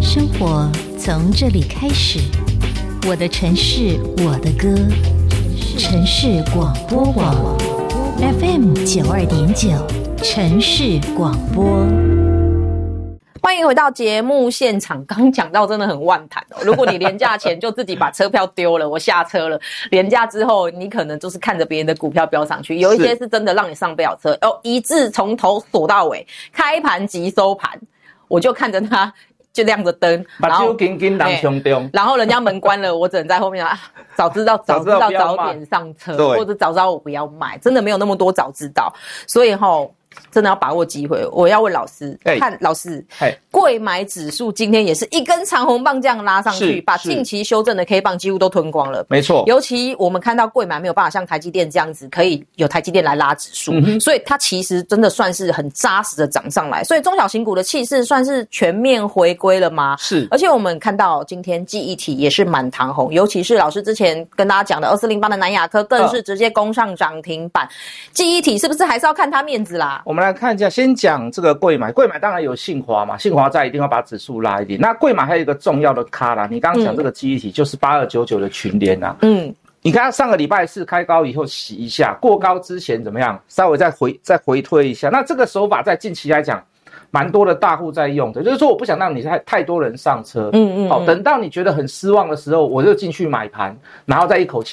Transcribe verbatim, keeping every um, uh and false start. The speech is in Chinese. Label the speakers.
Speaker 1: 生活从这里开始，我的城市，我的歌，城市广播网 F M 九二点九，城市广播。
Speaker 2: 欢迎回到节目现场。刚讲到真的很万谈哦，如果你连假前就自己把车票丢了，我下车了，连假之后你可能就是看着别人的股票飙上去，有一些是真的让你上不了车哦，一致从头锁到尾，开盘及收盘，我就看着它就亮着灯，
Speaker 3: 然后紧紧当冲中，
Speaker 2: 然后人家门关了，我只能在后面啊，早知道早知道早点上车，或者早知道我不要买，真的没有那么多早知道，所以齁。真的要把握机会，我要问老师，欸、看老师，贵买指数今天也是一根长红棒这样拉上去，把近期修正的 K 棒几乎都吞光了。
Speaker 3: 没错，
Speaker 2: 尤其我们看到贵买没有办法像台积电这样子，可以有台积电来拉指数，嗯、所以它其实真的算是很扎实的涨上来。所以中小型股的气势算是全面回归了吗？
Speaker 3: 是，
Speaker 2: 而且我们看到今天记忆体也是满堂红，尤其是老师之前跟大家讲的二四零八的南亚科更是直接攻上涨停板。记忆体是不是还是要看它面子啦？
Speaker 3: 我们来看一下，先讲这个贵买，贵买当然有信华嘛，信华在一定要把指数拉一点。那贵买还有一个重要的咖啦，你刚刚讲这个记忆体就是八二九九的群联啊，嗯，你看上个礼拜四开高以后洗一下，过高之前怎么样？稍微再回再回推一下，那这个手法在近期来讲，蛮多的大户在用的，就是说我不想让你太太多人上车，嗯嗯，好，等到你觉得很失望的时候，我就进去买盘，然后再一口气